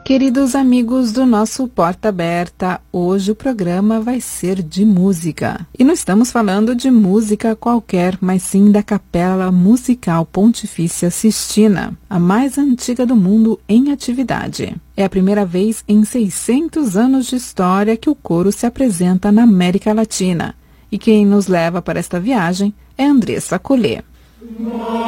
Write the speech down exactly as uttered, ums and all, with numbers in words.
Queridos amigos do nosso Porta Aberta, hoje o programa vai ser de música. E não estamos falando de música qualquer, mas sim da Capela Musical Pontifícia Sistina, a mais antiga do mundo em atividade. É a primeira vez em seiscentos anos de história que o coro se apresenta na América Latina. E quem nos leva para esta viagem é Andressa Collet.